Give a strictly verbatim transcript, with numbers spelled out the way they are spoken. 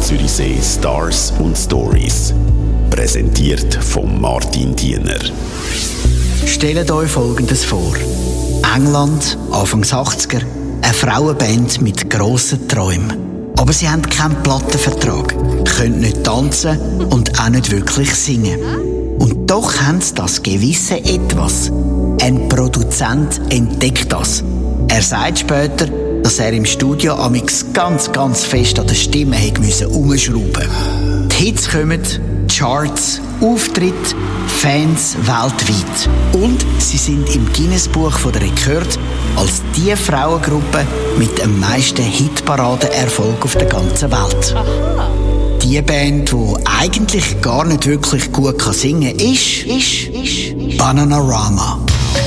Zürichsee Stars und Stories. Präsentiert von Martin Diener. Stellt euch Folgendes vor. England, Anfangs achtziger, eine Frauenband mit grossen Träumen. Aber sie haben keinen Plattenvertrag, können nicht tanzen und auch nicht wirklich singen. Und doch haben sie das gewisse Etwas. Ein Produzent entdeckt das. Er sagt später, dass er im Studio amix ganz, ganz fest an der Stimme hätte müssen umschrauben. Die Hits kommen, Charts, Auftritt, Fans weltweit. Und sie sind im Guinness-Buch der Rekorde als die Frauengruppe mit dem meisten Hitparadenerfolg auf der ganzen Welt. Aha. Die Band, die eigentlich gar nicht wirklich gut singen kann, ist, ist, ist, ist Bananarama.